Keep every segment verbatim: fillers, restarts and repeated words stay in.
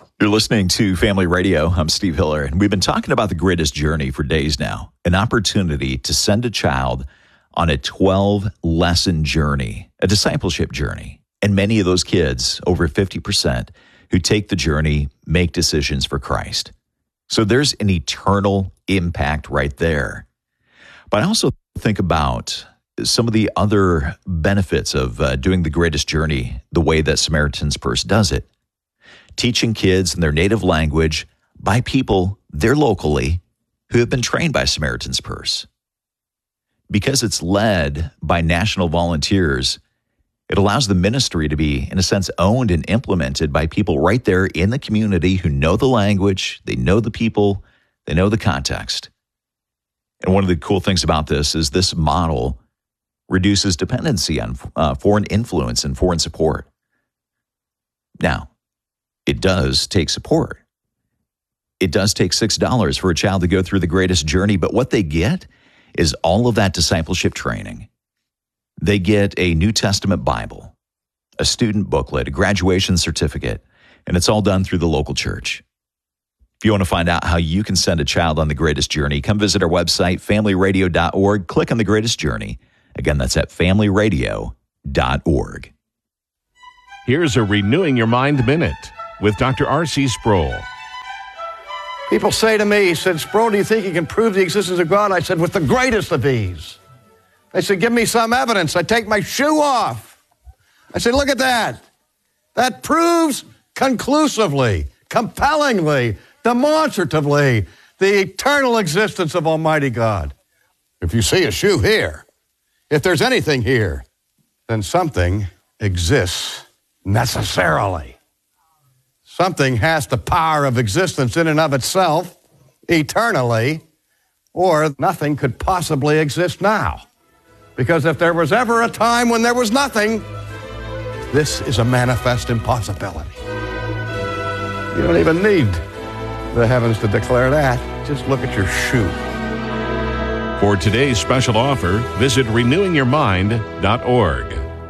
You're listening to Family Radio. I'm Steve Hiller, and we've been talking about the greatest journey for days now, an opportunity to send a child on a twelve-lesson journey, a discipleship journey. And many of those kids, over fifty percent, who take the journey make decisions for Christ. So there's an eternal impact right there. But I also think about some of the other benefits of uh, doing the greatest journey the way that Samaritan's Purse does it. Teaching kids in their native language by people there locally who have been trained by Samaritan's Purse. Because it's led by national volunteers, it allows the ministry to be, in a sense, owned and implemented by people right there in the community who know the language, they know the people, they know the context. And one of the cool things about this is this model reduces dependency on uh, foreign influence and foreign support. Now, it does take support. It does take six dollars for a child to go through the greatest journey, but what they get is all of that discipleship training. They get a New Testament Bible, a student booklet, a graduation certificate, and it's all done through the local church. If you want to find out how you can send a child on the greatest journey, come visit our website, family radio dot org. Click on the greatest journey. Again, that's at family radio dot org. Here's a Renewing Your Mind Minute with Doctor R C Sproul. People say to me, he said, Sproul, do you think you can prove the existence of God? I said, with the greatest of ease. They said, give me some evidence. I take my shoe off. I said, look at that. That proves conclusively, compellingly, demonstratively the eternal existence of Almighty God. If you see a shoe here, if there's anything here, then something exists necessarily. Something has the power of existence in and of itself, eternally, or nothing could possibly exist now. Because if there was ever a time when there was nothing, this is a manifest impossibility. You don't even need the heavens to declare that. Just look at your shoe. For today's special offer, visit renewing your mind dot org.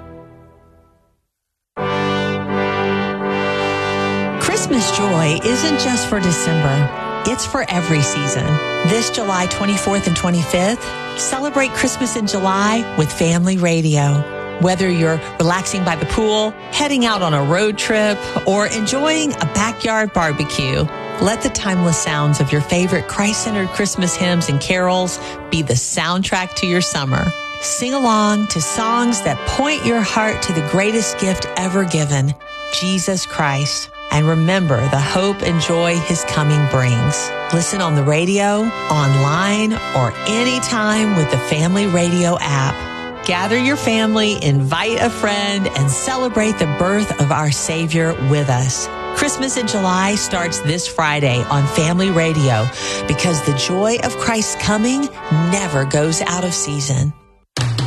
Christmas joy isn't just for December. It's for every season. This July twenty-fourth and twenty-fifth, celebrate Christmas in July with Family Radio. Whether you're relaxing by the pool, heading out on a road trip, or enjoying a backyard barbecue, let the timeless sounds of your favorite Christ-centered Christmas hymns and carols be the soundtrack to your summer. Sing along to songs that point your heart to the greatest gift ever given, Jesus Christ. And remember the hope and joy His coming brings. Listen on the radio, online, or anytime with the Family Radio app. Gather your family, invite a friend, and celebrate the birth of our Savior with us. Christmas in July starts this Friday on Family Radio because the joy of Christ's coming never goes out of season.